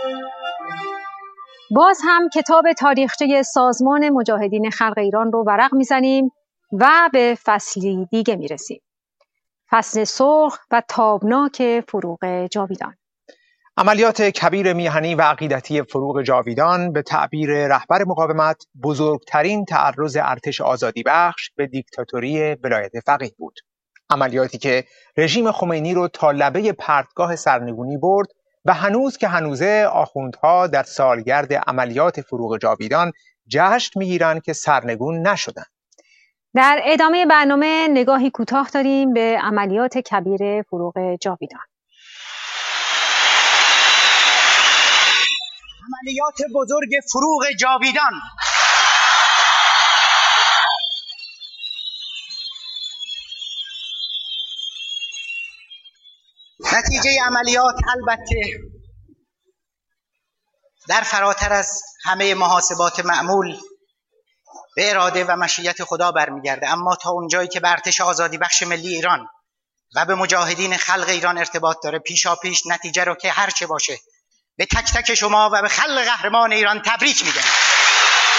باز هم کتاب تاریخچه سازمان مجاهدین خلق ایران رو ورق میزنیم و به فصلی دیگه میرسیم. فصل سرخ و تابناک فروغ جاویدان. عملیات کبیر میهنی و عقیدتی فروغ جاویدان به تعبیر رهبر مقاومت بزرگترین تعرض ارتش آزادی بخش به دیکتاتوری ولایت فقیه بود. عملیاتی که رژیم خمینی رو تا لبه پرتگاه سرنگونی برد و هنوز که هنوزه آخوندها در سالگرد عملیات فروغ جاویدان جشن میگیرند که سرنگون نشدند. در ادامه برنامه نگاهی کوتاه داریم به عملیات کبیر فروغ جاویدان. عملیات بزرگ فروغ جاویدان. نتیجه عملیات البته در فراتر از همه محاسبات معمول به اراده و مشیت خدا برمیگرده، اما تا اونجایی که به ارتش آزادی بخش ملی ایران و به مجاهدین خلق ایران ارتباط داره، پیشا پیش نتیجه رو که هرچه باشه به تک تک شما و به خلق قهرمان ایران تبریک میگم.